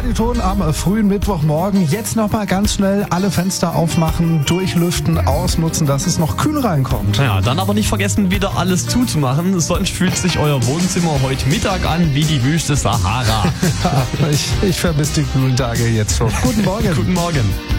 Radioton am frühen Mittwochmorgen. Jetzt nochmal ganz schnell alle Fenster aufmachen, durchlüften, ausnutzen, dass es noch kühl reinkommt. Ja, dann aber nicht vergessen, wieder alles zuzumachen, sonst fühlt sich euer Wohnzimmer heute Mittag an wie die Wüste Sahara. Ich vermisse die kühlen Tage jetzt schon. Guten Morgen. Guten Morgen.